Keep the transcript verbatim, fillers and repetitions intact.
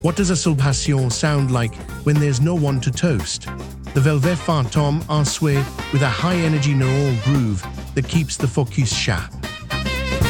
What does a sulpation sound like when there's no one to toast? The Velvet Fantôme en Sway with a high-energy neural groove that keeps the focus sharp.